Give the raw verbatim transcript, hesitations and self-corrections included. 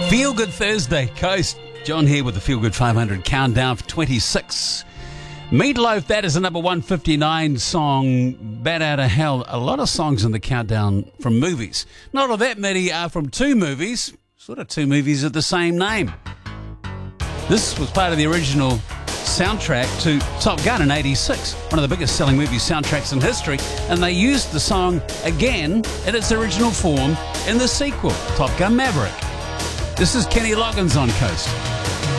Feel Good Thursday, Coast. John here with the Feel Good five hundred countdown for twenty-six. Meatloaf, that is a number one fifty-nine song, Bat Out of Hell. A lot of songs in the countdown from movies. Not all that many are from two movies, sort of two movies of the same name. This was part of the original soundtrack to Top Gun in eighty-six, one of the biggest selling movie soundtracks in history, and they used the song again in its original form in the sequel, Top Gun Maverick. This is Kenny Loggins on Coast.